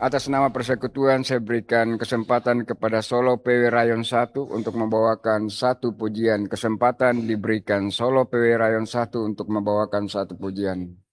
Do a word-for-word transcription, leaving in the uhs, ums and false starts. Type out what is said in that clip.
Atas nama Persekutuan saya berikan kesempatan kepada Solo P W Rayon satu untuk membawakan satu pujian. Kesempatan diberikan Solo P W Rayon satu untuk membawakan satu pujian.